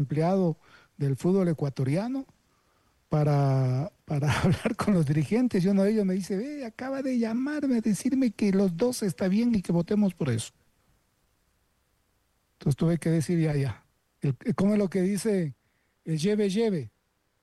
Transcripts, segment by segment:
empleado del fútbol ecuatoriano para hablar con los dirigentes. Y uno de ellos me dice, ve, acaba de llamarme a decirme que los dos está bien y que votemos por eso. Entonces tuve que decir, ya, ya. ¿Cómo es lo que dice el lleve, lleve?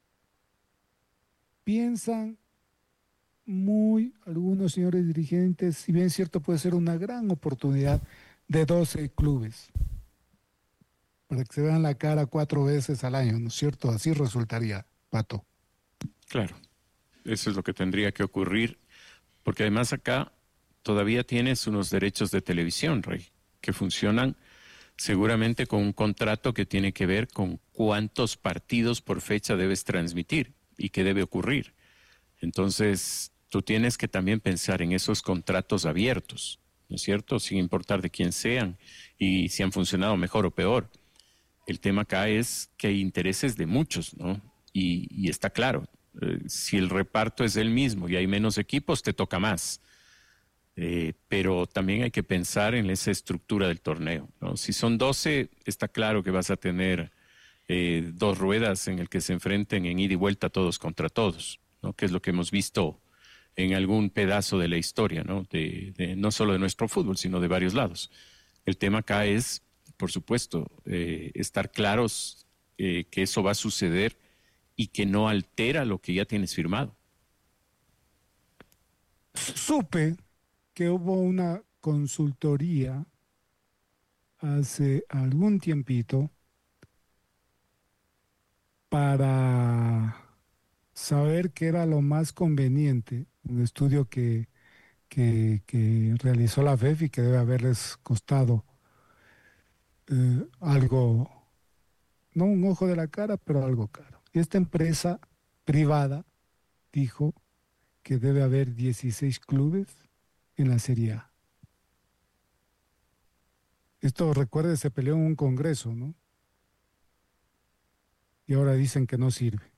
Piensan muy algunos señores dirigentes, si bien es cierto, puede ser una gran oportunidad de 12 clubes para que se vean la cara 4 veces al año, ¿no es cierto? Así resultaría, Pato. Claro, eso es lo que tendría que ocurrir, porque además acá todavía tienes unos derechos de televisión, Rey, que funcionan seguramente con un contrato que tiene que ver con cuántos partidos por fecha debes transmitir y qué debe ocurrir. Entonces, tú tienes que también pensar en esos contratos abiertos, ¿no es cierto? Sin importar de quién sean y si han funcionado mejor o peor. El tema acá es que hay intereses de muchos, ¿no? Y está claro, si el reparto es el mismo y hay menos equipos, te toca más. Pero también hay que pensar en esa estructura del torneo, ¿no? Si son 12, está claro que vas a tener dos ruedas en el que se enfrenten en ida y vuelta todos contra todos, ¿no? Que es lo que hemos visto en algún pedazo de la historia, ¿no? No solo de nuestro fútbol, sino de varios lados. El tema acá es, por supuesto, estar claros que eso va a suceder y que no altera lo que ya tienes firmado. Supe que hubo una consultoría hace algún tiempito para saber qué era lo más conveniente, un estudio que realizó la FEF y que debe haberles costado algo, no un ojo de la cara, pero algo caro. Y esta empresa privada dijo que debe haber 16 clubes en la Serie A. Esto, recuerde, se peleó en un congreso, ¿no? Y ahora dicen que no sirve.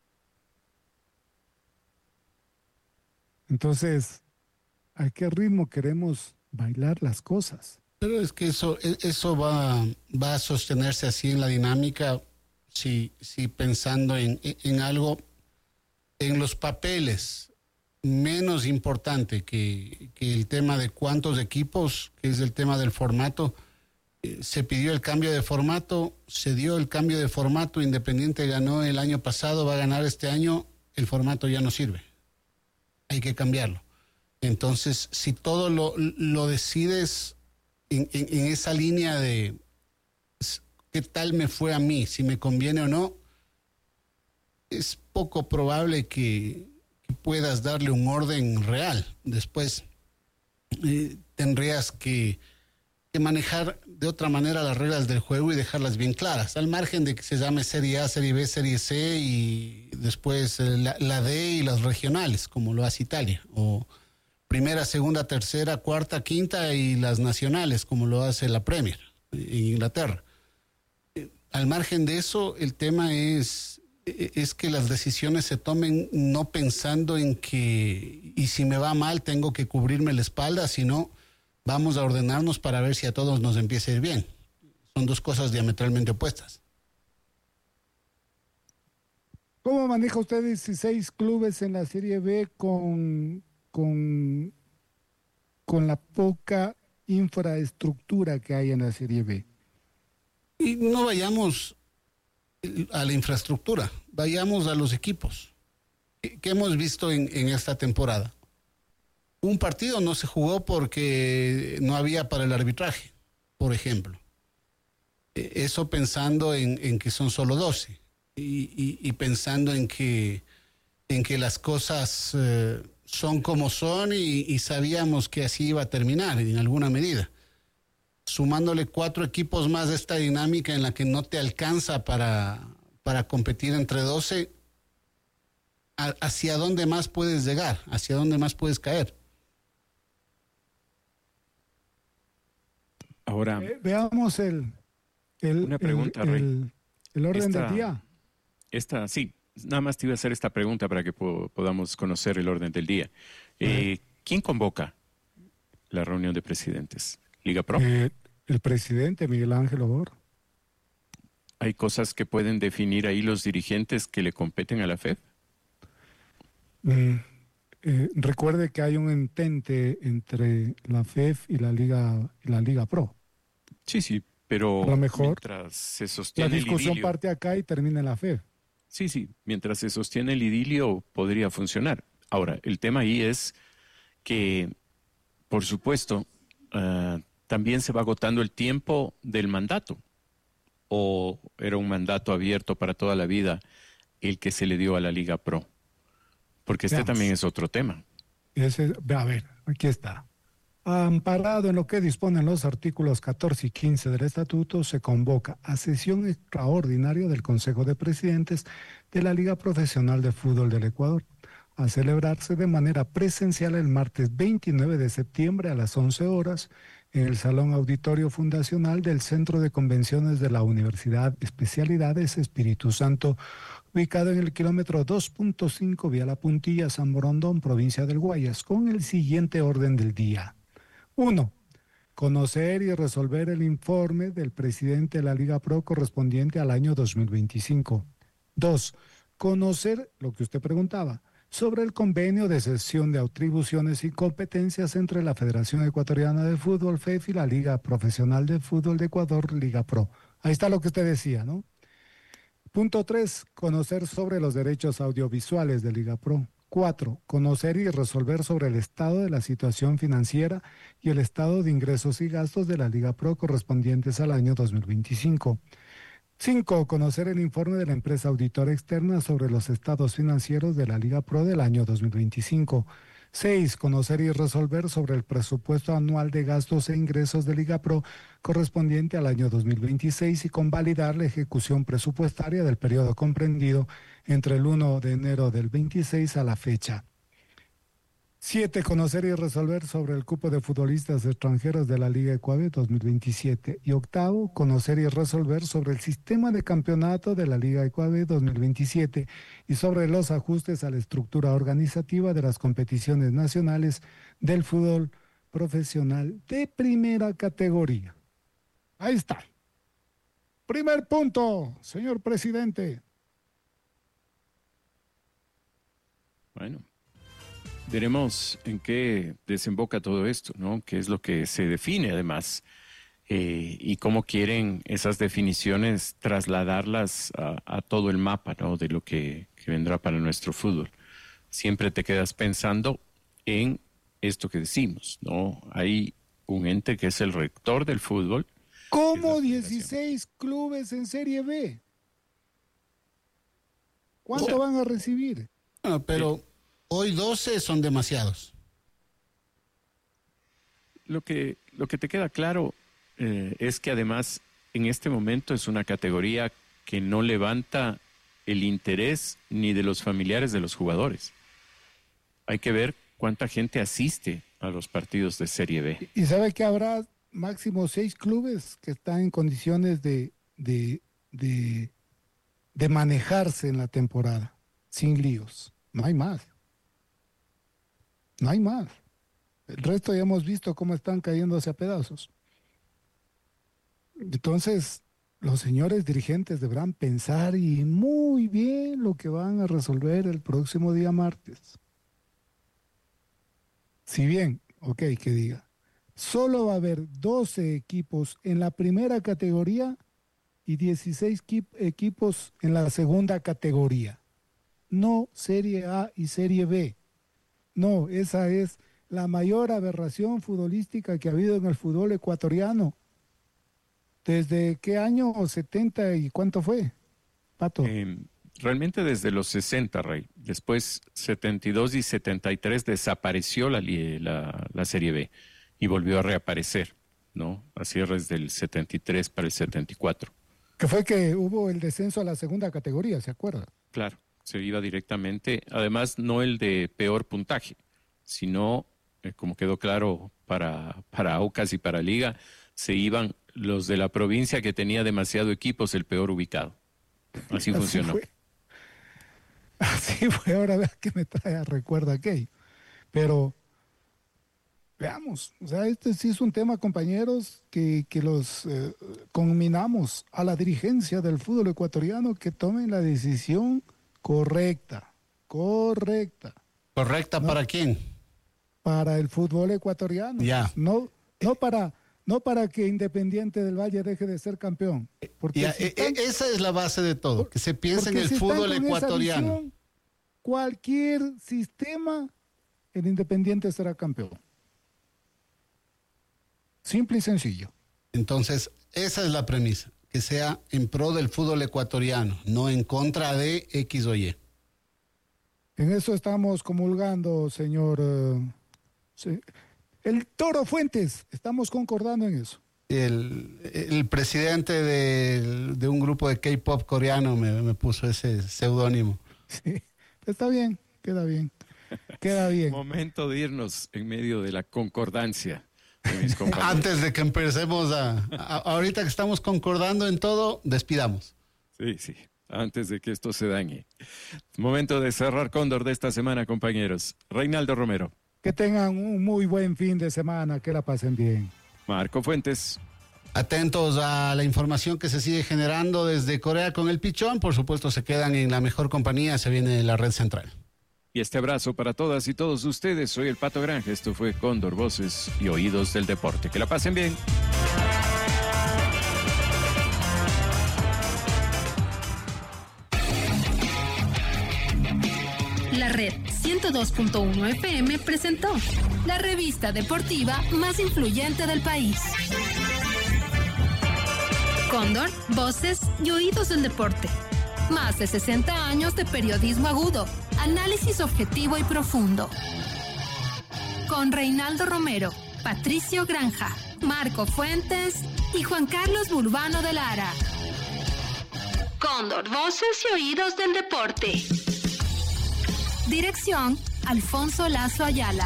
Entonces, ¿a qué ritmo queremos bailar las cosas? Pero es que eso va a sostenerse así en la dinámica, si pensando en algo, en los papeles, menos importante que el tema de cuántos equipos, que es el tema del formato. Se pidió el cambio de formato, se dio el cambio de formato, Independiente ganó el año pasado, va a ganar este año, el formato ya no sirve, hay que cambiarlo. Entonces, si todo lo decides en esa línea de qué tal me fue a mí, si me conviene o no, es poco probable que puedas darle un orden real. Después tendrías que manejar de otra manera las reglas del juego y dejarlas bien claras, al margen de que se llame Serie A, Serie B, Serie C y después la D y las regionales, como lo hace Italia, o primera, segunda, tercera, cuarta, quinta y las nacionales, como lo hace la Premier en Inglaterra. Al margen de eso, el tema es que las decisiones se tomen no pensando en que, y si me va mal, tengo que cubrirme la espalda, sino vamos a ordenarnos para ver si a todos nos empieza a ir bien. Son dos cosas diametralmente opuestas. ¿Cómo maneja usted 16 clubes en la Serie B con, con la poca infraestructura que hay en la Serie B? Y no vayamos a la infraestructura, vayamos a los equipos. ¿Qué hemos visto en esta temporada? Un partido no se jugó porque no había para el arbitraje, por ejemplo. Eso pensando en que son solo 12 y pensando en que las cosas son como son y sabíamos que así iba a terminar en alguna medida. Sumándole 4 equipos más de esta dinámica en la que no te alcanza para competir entre 12, ¿hacia dónde más puedes llegar? ¿Hacia dónde más puedes caer? Ahora, Veamos una pregunta, Rey. el orden del día. Sí, nada más te iba a hacer esta pregunta para que podamos conocer el orden del día. ¿Quién convoca la reunión de presidentes? ¿Liga Pro? El presidente Miguel Ángel Obor. hay cosas que pueden definir ahí los dirigentes que le competen a la FEF. Mm, recuerde que hay un entente entre la FEF y la Liga Pro. Sí, A pero lo mejor mientras se la sostiene el discusión idilio, parte acá y termina en la FEF. sí, mientras se sostiene el idilio podría funcionar. Ahora, el tema ahí es que, por supuesto, también se va agotando el tiempo del mandato, o era un mandato abierto para toda la vida el que se le dio a la Liga Pro, porque este también Veamos. es otro tema. A ver, aquí está. Amparado en lo que disponen los artículos 14 y 15 del Estatuto, se convoca a sesión extraordinaria del Consejo de Presidentes de la Liga Profesional de Fútbol del Ecuador, a celebrarse de manera presencial el martes 29 de septiembre a las 11 horas en el Salón Auditorio Fundacional del Centro de Convenciones de la Universidad Especialidades Espíritu Santo, ubicado en el kilómetro 2.5 vía La Puntilla, San Borondón, provincia del Guayas, con el siguiente orden del día. 1. Conocer y resolver el informe del presidente de la Liga Pro correspondiente al año 2025. 2. Conocer lo que usted preguntaba sobre el convenio de cesión de atribuciones y competencias entre la Federación Ecuatoriana de Fútbol, FEF, y la Liga Profesional de Fútbol de Ecuador, Liga Pro. Ahí está lo que usted decía, ¿no? Punto 3. Conocer sobre los derechos audiovisuales de Liga Pro. 4. Conocer y resolver sobre el estado de la situación financiera y el estado de ingresos y gastos de la Liga Pro correspondientes al año 2025. 5. Conocer el informe de la empresa auditora externa sobre los estados financieros de la Liga Pro del año 2025. 6. Conocer y resolver sobre el presupuesto anual de gastos e ingresos de Liga Pro correspondiente al año 2026 y convalidar la ejecución presupuestaria del periodo comprendido entre el 1 de enero del 26 a la fecha. 7. Conocer y resolver sobre el cupo de futbolistas extranjeros de la Liga Ecuador 2027. Y 8. Conocer y resolver sobre el sistema de campeonato de la Liga Ecuador 2027 y sobre los ajustes a la estructura organizativa de las competiciones nacionales del fútbol profesional de primera categoría. Ahí está. Primer punto, señor presidente. Bueno, veremos en qué desemboca todo esto, ¿no? Qué es lo que se define además y cómo quieren esas definiciones trasladarlas a todo el mapa, ¿no? De lo que vendrá para nuestro fútbol. Siempre te quedas pensando en esto que decimos, ¿no? Hay un ente que es el rector del fútbol. ¿Cómo 16 clubes en Serie B? ¿Cuánto van a recibir? Pero hoy 12 son demasiados. Lo que te queda claro es que además en este momento es una categoría que no levanta el interés ni de los familiares de los jugadores. Hay que ver cuánta gente asiste a los partidos de Serie B. ¿Y sabe que habrá máximo 6 clubes que están en condiciones de manejarse en la temporada, sin líos? No hay más. No hay más. El resto ya hemos visto cómo están cayéndose a pedazos. Entonces, los señores dirigentes deberán pensar y muy bien lo que van a resolver el próximo día martes. Si bien, ok, que diga, solo va a haber 12 equipos en la primera categoría y 16 equipos en la segunda categoría. No Serie A y Serie B. No, esa es la mayor aberración futbolística que ha habido en el fútbol ecuatoriano. ¿Desde qué año? ¿70 y cuánto fue, Pato? Realmente desde los 60, Rey. Después, 72 y 73 desapareció la Serie B y volvió a reaparecer, ¿no? A cierres del 73 para el 74. Que fue que hubo el descenso a la segunda categoría, ¿se acuerda? Claro, se iba directamente, además no el de peor puntaje, sino, como quedó claro para Aucas y para Liga, se iban los de la provincia que tenía demasiado equipos, el peor ubicado. Así funcionó. Así fue, ahora vea que me trae a recuerdo aquello. Pero Veamos, o sea, este sí es un tema, compañeros, que los conminamos a la dirigencia del fútbol ecuatoriano que tomen la decisión correcta. ¿Correcta ¿no? ¿Para quién? Para el fútbol ecuatoriano. Ya. No para que Independiente del Valle deje de ser campeón. Porque esa es la base de todo, que se piense en el fútbol ecuatoriano. Visión, cualquier sistema, el Independiente será campeón. Simple y sencillo. Entonces, esa es la premisa, que sea en pro del fútbol ecuatoriano, no en contra de X o Y. En eso estamos comulgando, señor. El Toro Fuentes, estamos concordando en eso. El presidente de un grupo de K-pop coreano me puso ese seudónimo. Sí, está bien, queda bien. Queda bien. Momento de irnos en medio de la concordancia. Antes de que empecemos ahorita que estamos concordando en todo, despidamos. Sí, antes de que esto se dañe. Momento de cerrar Cóndor de esta semana, compañeros. Reinaldo Romero. Que tengan un muy buen fin de semana, que la pasen bien. Marco Fuentes. Atentos a la información que se sigue generando desde Corea con el Pichón. Por supuesto, se quedan en la mejor compañía, se viene la Red Central. Y este abrazo para todas y todos ustedes. Soy el Pato Granja. Esto fue Cóndor, Voces y Oídos del Deporte. Que la pasen bien. La Red 102.1 FM presentó la revista deportiva más influyente del país. Cóndor, Voces y Oídos del Deporte. Más de 60 años de periodismo agudo, análisis objetivo y profundo. Con Reinaldo Romero, Patricio Granja, Marco Fuentes y Juan Carlos Burbano de Lara. Cóndor, Voces y Oídos del Deporte. Dirección, Alfonso Lazo Ayala.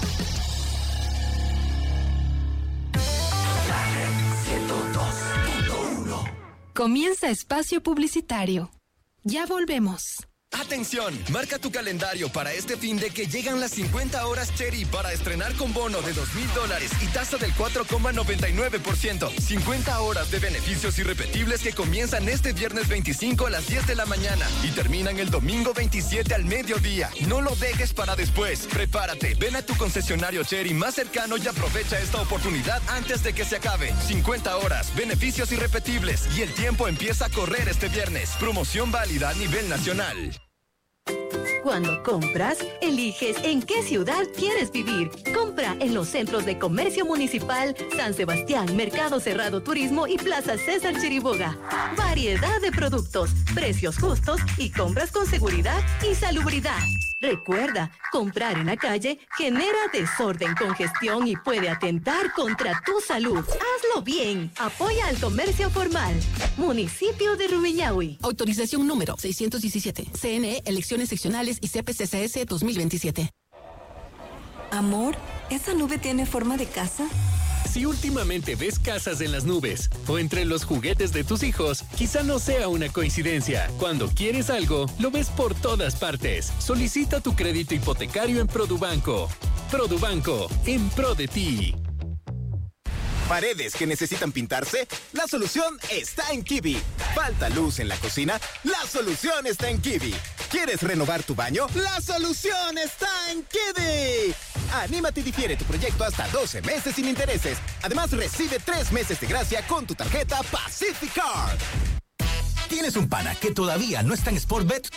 Comienza espacio publicitario. Ya volvemos. ¡Atención! Marca tu calendario para este fin de que llegan las 50 horas Cherry para estrenar con bono de $2,000 y tasa del 4,99%. 50 horas de beneficios irrepetibles que comienzan este viernes 25 a las 10 de la mañana y terminan el domingo 27 al mediodía. No lo dejes para después. Prepárate, ven a tu concesionario Cherry más cercano y aprovecha esta oportunidad antes de que se acabe. 50 horas, beneficios irrepetibles y el tiempo empieza a correr este viernes. Promoción válida a nivel nacional. Cuando compras, eliges en qué ciudad quieres vivir. Compra en los centros de comercio municipal San Sebastián, Mercado Cerrado Turismo y Plaza César Chiriboga. Variedad de productos, precios justos y compras con seguridad y salubridad. Recuerda, comprar en la calle genera desorden, congestión y puede atentar contra tu salud. Hazlo bien. Apoya al comercio formal. Municipio de Rumiñahui. Autorización número 617. CNE, elecciones seccionales y CPCCS 2027. Amor, ¿esa nube tiene forma de casa? Si últimamente ves casas en las nubes o entre los juguetes de tus hijos, quizá no sea una coincidencia. Cuando quieres algo, lo ves por todas partes. Solicita tu crédito hipotecario en Produbanco. Produbanco, en pro de ti. ¿Paredes que necesitan pintarse? La solución está en Kiwi. ¿Falta luz en la cocina? La solución está en Kiwi. ¿Quieres renovar tu baño? ¡La solución está en Kiwi! Anímate y difiere tu proyecto hasta 12 meses sin intereses. Además, recibe 3 meses de gracia con tu tarjeta Pacific Card. ¿Tienes un pana que todavía no está en Sportbet?